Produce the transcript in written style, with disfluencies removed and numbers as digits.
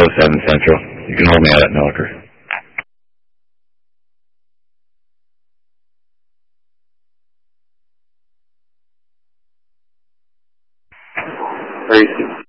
7 Central. You can hold me out at Milliker. Tracy.